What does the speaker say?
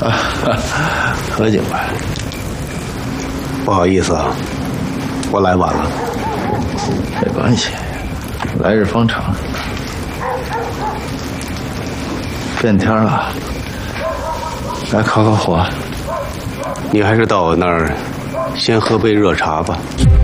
何警官，不好意思啊，我来晚了。 没关系，来日方长。变天了，来烤烤火。 你还是到我那儿先喝杯热茶吧。